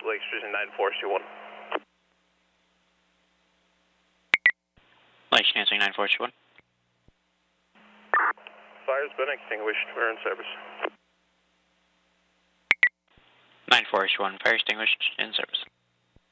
Lake Station 9421. Lake Nancy 9421. Fire's been extinguished. We're in service. 9421, fire extinguished, in service.